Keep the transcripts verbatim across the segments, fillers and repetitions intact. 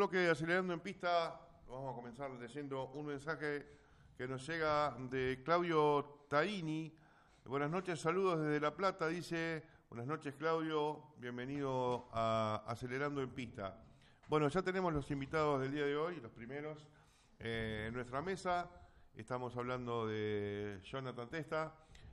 bloque de Acelerando en Pista. Vamos a comenzar leyendo un mensaje que nos llega de Claudio Taini. Buenas noches, saludos desde La Plata, dice. Buenas noches, Claudio, bienvenido a Acelerando en Pista. Bueno, ya tenemos los invitados del día de hoy, los primeros, eh, en nuestra mesa. Estamos hablando de Jonathan Testa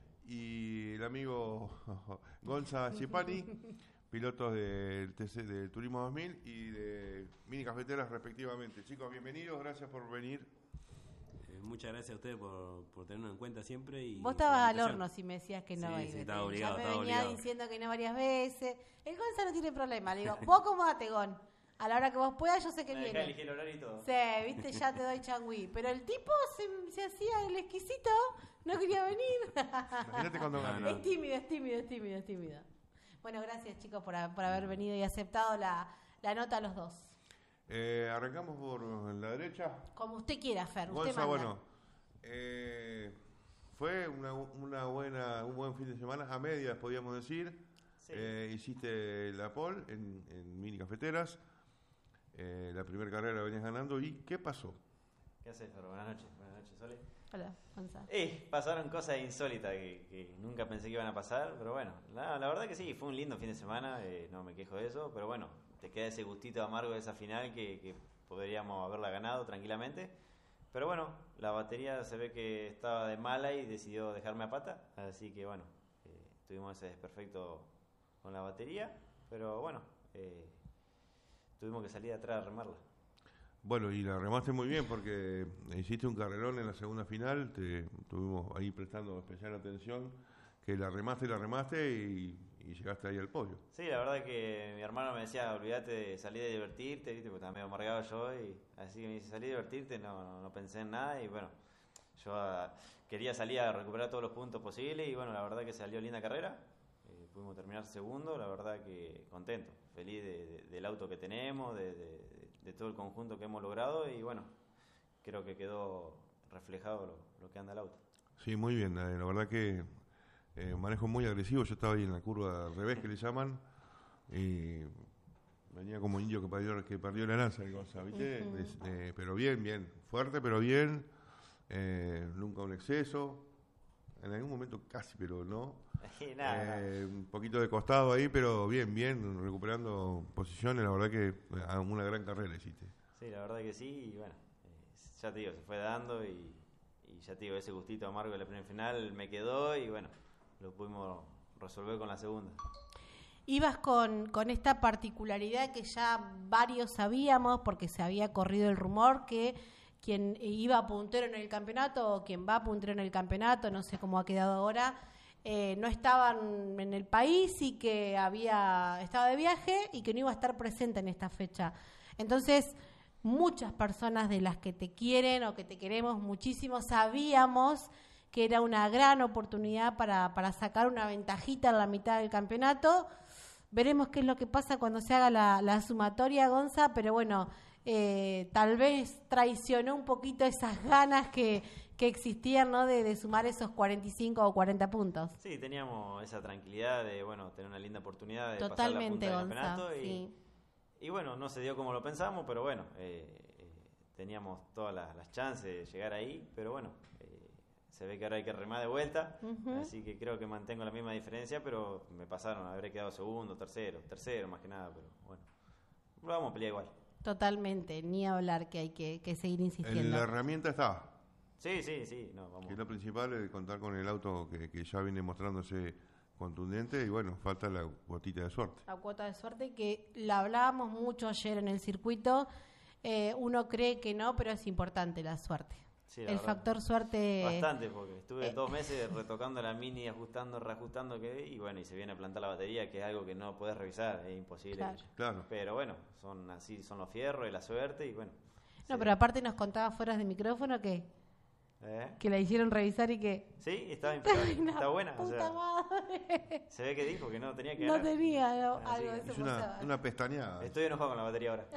y el amigo Gonza Schipani, pilotos del, T C, del Turismo dos mil y de Mini Cafeteras respectivamente. Chicos, bienvenidos, gracias por venir. Eh, muchas gracias a ustedes por, por tenernos en cuenta siempre. Y vos estabas al horno si me decías que no. Sí, sí, estaba obligado, ya me estaba venía obligado. diciendo que no varias veces. El Gonza no tiene problema, le digo, vos acomodate, Gon. A la hora que vos puedas, yo sé que me viene. dejá elegir el horario y todo. Sí, viste, ya te doy changüí. Pero el tipo se, se hacía el exquisito, no quería venir. Imagínate cuando No, gane. no. Es tímido, es tímido, es tímido, es tímido. Bueno, gracias chicos por, por haber venido y aceptado la, la nota a los dos. Eh, arrancamos por la derecha. Como usted quiera, Fer, usted Gonza, manda. bueno, eh, fue una, una buena, un buen fin de semana, a medias podríamos decir. Sí. Eh, hiciste la pole en, en Mini Cafeteras. Eh, la primera carrera la venías ganando. ¿Y qué pasó? ¿Qué haces, Fer? Buenas noches. Buenas noches, Sole. Hola, Gonza. Eh, pasaron cosas insólitas que, que nunca pensé que iban a pasar, pero bueno, la, la verdad que sí, fue un lindo fin de semana, eh, no me quejo de eso, pero bueno, te queda ese gustito amargo de esa final que, que podríamos haberla ganado tranquilamente. Pero bueno, la batería se ve que estaba de mala y decidió dejarme a pata, así que bueno, eh, tuvimos ese desperfecto con la batería, pero bueno, eh, tuvimos que salir de atrás a remarla. Bueno, y la remaste muy bien porque hiciste un carrerón en la segunda final, te estuvimos ahí prestando especial atención, que la remaste y la remaste y, y llegaste ahí al podio. Sí, la verdad que mi hermano me decía, olvídate de salir de divertirte, ¿viste? Porque estaba medio amargado yo, y así que me dice, salir de divertirte, no, no, no pensé en nada, y bueno, yo uh, quería salir a recuperar todos los puntos posibles, y bueno, la verdad que salió linda carrera, eh, pudimos terminar segundo, la verdad que contento, feliz de, de, del auto que tenemos, de, de, de todo el conjunto que hemos logrado, y bueno, creo que quedó reflejado lo, lo que anda el auto. Sí, muy bien, la verdad que eh, manejo muy agresivo, yo estaba ahí en la curva al revés que le llaman, y venía como indio que perdió, que perdió la lanza, cosa, ¿viste? Uh-huh. Es, eh, pero bien, bien, fuerte pero bien, eh, nunca un exceso, en algún momento casi, pero no. Nada, Eh, un poquito de costado ahí, pero bien, bien, recuperando posiciones, la verdad que eh, una gran carrera hiciste. sí, la verdad que sí, y bueno, eh, ya te digo, se fue dando, y, y ya te digo, ese gustito amargo de la primera final me quedó, y bueno, lo pudimos resolver con la segunda. Ibas con, con esta particularidad que ya varios sabíamos, porque se había corrido el rumor que quien iba puntero en el campeonato o quien va puntero en el campeonato, no sé cómo ha quedado ahora, eh, no estaban en el país y que había estaba de viaje y que no iba a estar presente en esta fecha. Entonces, muchas personas de las que te quieren o que te queremos muchísimo sabíamos que era una gran oportunidad para, para sacar una ventajita en la mitad del campeonato. Veremos qué es lo que pasa cuando se haga la, la sumatoria, Gonza, pero bueno, eh, tal vez traicionó un poquito esas ganas que, que existían, ¿no? De, de sumar esos cuarenta y cinco o cuarenta puntos. Sí, teníamos esa tranquilidad de, bueno, tener una linda oportunidad de Totalmente, pasar la punta del Gonza, campeonato, y, sí. y bueno, no se dio como lo pensamos, pero bueno, eh, eh, teníamos todas las, las chances de llegar ahí, pero bueno, eh, se ve que ahora hay que remar de vuelta, Uh-huh. así que creo que mantengo la misma diferencia, pero me pasaron, habré quedado segundo, tercero, tercero más que nada, pero bueno, lo vamos a pelear igual. Totalmente, ni hablar que hay que, que seguir En insistiendo. la herramienta está, Sí, sí, sí, no, vamos. que es lo principal, es contar con el auto que, que ya viene mostrándose contundente y bueno, falta la gotita de suerte. La cuota de suerte que la hablábamos mucho ayer en el circuito, eh, uno cree que no, pero es importante la suerte. Sí, la El verdad. factor suerte... Bastante, porque estuve eh, dos meses retocando la Mini, ajustando, reajustando, que y bueno, y se viene a plantar la batería, que es algo que no podés revisar, es imposible. Claro. Claro. Pero bueno, son así, son los fierros y la suerte, y bueno. No, se- pero aparte nos contaba fuera de micrófono que, ¿Eh? que la hicieron revisar y que... Sí, estaba impecable, Ay, no, está buena. O puta sea, madre. se ve que dijo que no tenía que No ganar. tenía no, Así algo de que- eso. Es una, pasaba. una pestañeada. Estoy enojado con la batería ahora.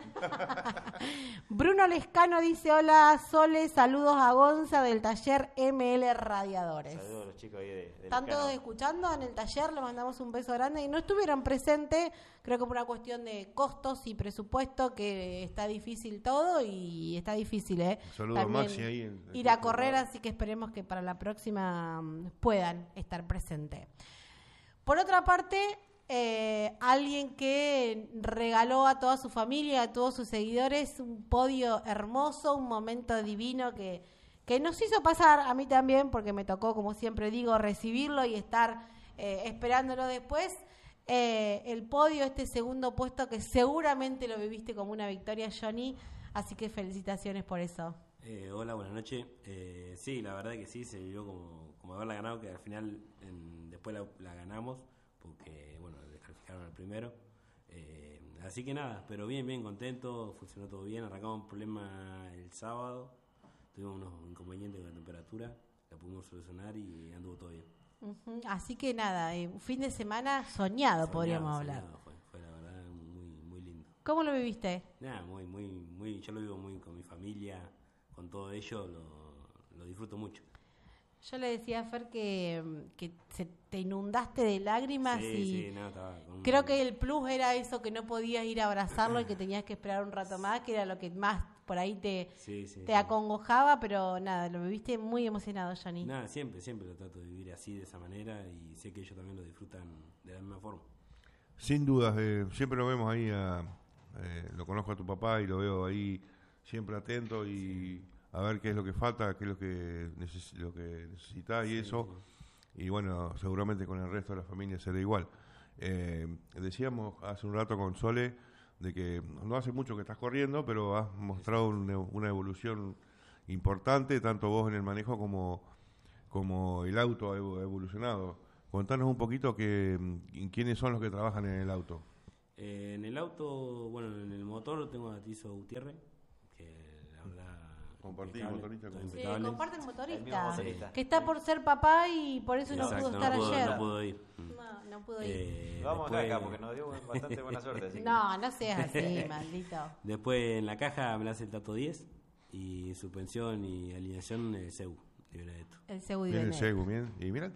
Bruno Lescano dice, hola Sole, saludos a Gonza del taller M L Radiadores. Saludos a los chicos ahí de, de Están Lescano. todos escuchando en el taller, le mandamos un beso grande y no estuvieron presentes, Creo que por una cuestión de costos y presupuesto que está difícil todo y está difícil, ¿eh? Saludos a Maxi ahí. En, en ir a correr, así que esperemos que para la próxima mm, puedan estar presentes. Por otra parte, eh, alguien que regaló a toda su familia, a todos sus seguidores, un podio hermoso, un momento divino que, que nos hizo pasar, a mí también, porque me tocó, como siempre digo, recibirlo y estar eh, esperándolo después. Eh, el podio, este segundo puesto que seguramente lo viviste como una victoria, Johnny, así que felicitaciones por eso. Eh, hola, buenas noches. Eh, sí, la verdad que sí, se vivió como, como haberla ganado, que al final en, después la, la ganamos, porque, bueno, descalificaron al primero. Eh, así que nada, pero bien, bien contento, funcionó todo bien. Arrancamos un problema el sábado, tuvimos unos inconvenientes con la temperatura, la pudimos solucionar y anduvo todo bien. Uh-huh. Así que nada, eh, un fin de semana soñado, soñado podríamos hablar. Soñado fue, fue la verdad muy, muy lindo. ¿Cómo lo viviste? Nada, muy, muy, muy, yo lo vivo muy con mi familia, con todo ello, lo, lo disfruto mucho. Yo le decía a Fer que, que se, te inundaste de lágrimas sí, y sí, no, estaba con... creo que el plus era eso, que no podías ir a abrazarlo y que tenías que esperar un rato más, que era lo que más por ahí te, sí, sí, te sí. acongojaba, pero nada, lo viviste muy emocionado, Johnny. Nada, siempre, siempre lo trato de vivir así, de esa manera, y sé que ellos también lo disfrutan de la misma forma. Sin dudas, eh, siempre lo vemos ahí, a, eh, lo conozco a tu papá y lo veo ahí siempre atento y... Sí. A ver qué es lo que falta, qué es lo que, neces- lo que necesitas y sí, eso. Sí. Y bueno, seguramente con el resto de la familia será igual. Eh, decíamos hace un rato con Sole de que no hace mucho que estás corriendo, pero has mostrado una, una evolución importante, tanto vos en el manejo como, como el auto ha evolucionado. Contanos un poquito que, quiénes son los que trabajan en el auto. Eh, en el auto, bueno, en el motor tengo a Tizo Gutiérrez, que la verdad... Compartir motorista con... Sí, comparte el motorista, el motorista, que está por ser papá y por eso Exacto, no pudo no estar pudo, ayer. No pudo ir. No, no pudo ir. Eh, Vamos después, acá, porque nos dio bastante buena suerte. Así que... No, no seas así, maldito. Después en la caja me la hace el Tato diez y suspensión y alineación el C E U de Benedetto. El C E U de Bien el Benedetto. C E U, bien. Y mira,